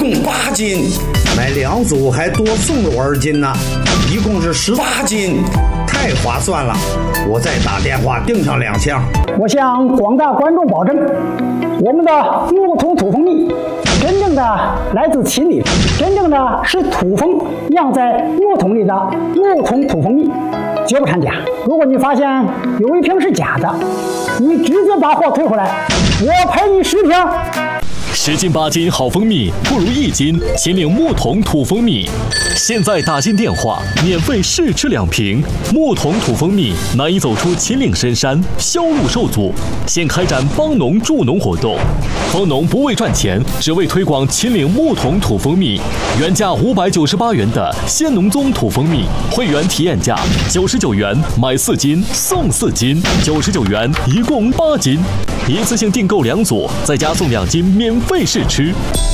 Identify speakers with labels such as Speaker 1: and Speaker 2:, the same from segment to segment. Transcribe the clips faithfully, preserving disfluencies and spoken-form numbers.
Speaker 1: 共八斤，买两组还多送了我二斤呢，一共是十八斤，太划算了！我再打电话订上两箱。
Speaker 2: 我向广大观众保证，我们的木桶土蜂蜜真正的来自秦岭，真正的是土蜂酿在木桶里的木桶土蜂蜜，绝不掺假。如果你发现有一瓶是假的，你直接把货退回来，我赔你十瓶。
Speaker 3: 十斤八斤好蜂蜜不如一斤秦岭木桶土蜂蜜。现在打进电话，免费试吃两瓶木桶土蜂蜜，难以走出秦岭深山，销路受阻。现开展帮农助农活动，蜂农不为赚钱，只为推广秦岭木桶土蜂蜜。原价五百九十八元的鲜农宗土蜂蜜，会员体验价九十九元，买四斤送四斤，九十九元一共八斤，一次性订购两组，再加送两斤免费试吃。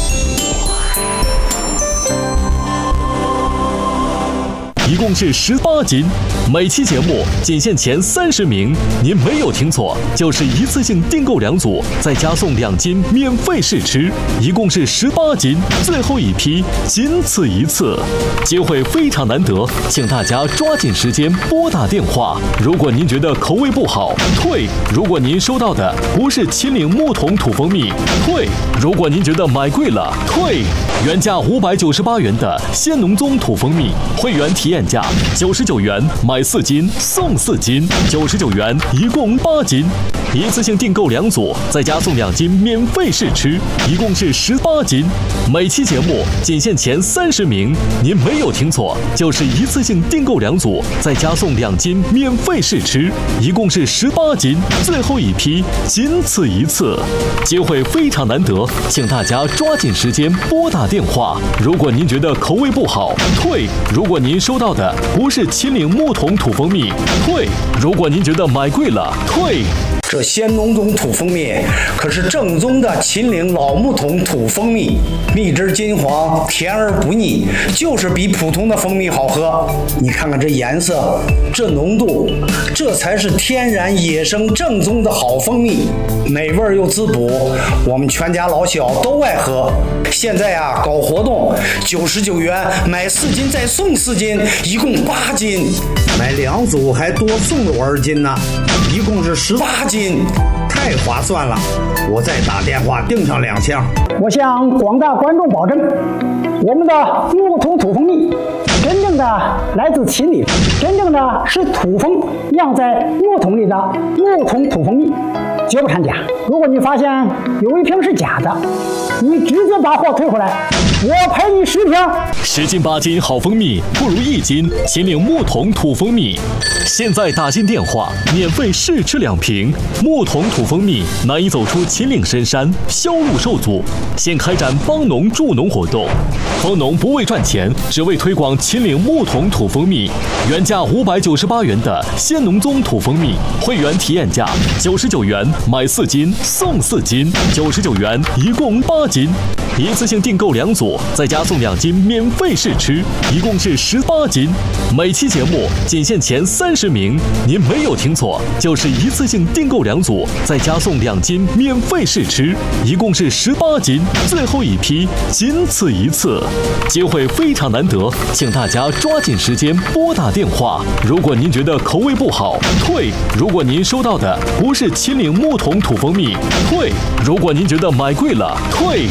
Speaker 3: 一共是十八斤，每期节目仅限前三十名，您没有听错，就是一次性订购两组，再加送两斤免费试吃，一共是十八斤，最后一批仅此一次，机会非常难得，请大家抓紧时间拨打电话。如果您觉得口味不好，退；如果您收到的不是秦岭木桶土蜂蜜，退；如果您觉得买贵了，退。原价五百九十八元的鲜农宗土蜂蜜，会员体验价九十九元，买四斤送四斤，九十九元一共八斤，一次性订购两组，再加送两斤免费试吃，一共是十八斤。每期节目仅限前三十名，您没有听错，就是一次性订购两组，再加送两斤免费试吃，一共是十八斤，最后一批仅此一次，机会非常难得，请大家抓紧时间拨打电话。如果您觉得口味不好，退；如果您收到的不是秦岭木桶土蜂蜜，退；如果您觉得买贵了，退。
Speaker 1: 这鲜农宗土蜂蜜可是正宗的秦岭老木桶土蜂蜜，蜜汁金黄，甜而不腻，就是比普通的蜂蜜好喝。你看看这颜色，这浓度，这才是天然野生正宗的好蜂蜜，美味又滋补，我们全家老小都爱喝。现在啊，搞活动，九十九元买四斤再送四斤，一共八斤，买两组还多送了我二斤呢，一共是十八斤，太划算了！我再打电话订上两箱。
Speaker 2: 我向广大观众保证，我们的木桶土蜂蜜真正的来自秦岭，真正的是土蜂酿在木桶里的木桶土蜂蜜，绝不掺假。如果你发现有一瓶是假的，你直接把货退回来，我赔你十瓶。
Speaker 3: 十斤八斤好蜂蜜不如一斤秦岭木桶土蜂蜜。现在打进电话，免费试吃两瓶木桶土蜂蜜，难以走出秦岭深山，销路受阻。现开展帮农助农活动，蜂农不为赚钱，只为推广秦岭木桶土蜂蜜。原价五百九十八元的鲜农宗土蜂蜜，会员体验价九十九元，买四斤送四斤，九十九元一共八斤，一次性订购两组，再加送两斤免费试吃，一共是十八斤。每期节目仅限前三十名，您没有听错，就是一次性订购两组，再加送两斤免费试吃，一共是十八斤，最后一批仅此一次，机会非常难得，请大家抓紧时间拨打电话。如果您觉得口味不好，退；如果您收到的不是秦岭木桶土蜂蜜，退；如果您觉得买贵了，退。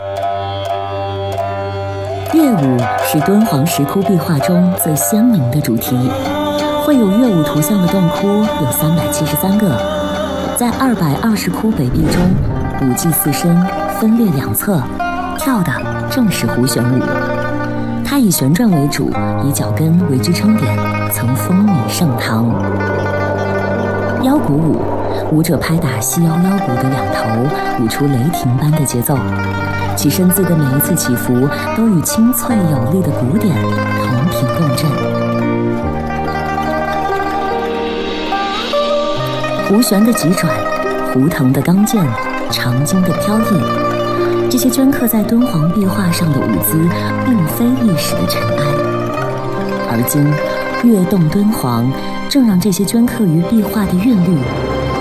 Speaker 4: 乐舞是敦煌石窟壁画中最鲜明的主题，绘有乐舞图像的洞窟有三百七十三个，在二百二十窟北壁中，舞伎四身，分列两侧，跳的正是胡旋舞。它以旋转为主，以脚跟为支撑点，曾风靡盛唐。腰鼓舞，舞者拍打细腰腰鼓的两头，舞出雷霆般的节奏。其身姿的每一次起伏，都与清脆有力的鼓点同频共振。胡旋的急转，胡腾的刚健，长经的飘逸，这些镌刻在敦煌壁画上的舞姿，并非历史的尘埃。而今，跃动敦煌，正让这些镌刻于壁画的韵律